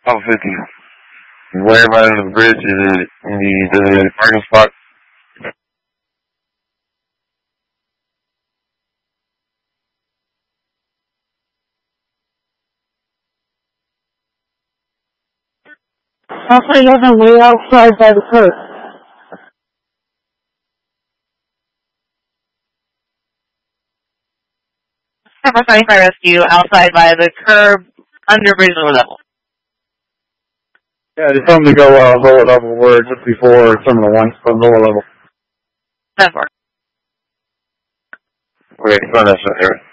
Oh, 50. Way right under the bridge is in the parking spot. Halfway down the way outside by the curb. Number 25 rescue outside by the curb under bridge lower level. Yeah, just tell them to go lower level where just before Terminal 1, from lower level. 10-4. Okay, go on that side here.